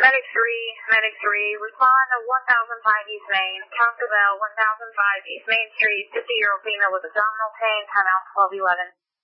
Medic 3, respond to 1005 East Main, Council Bell, 1005 East Main Street, 50-year-old female with abdominal pain, timeout 1211.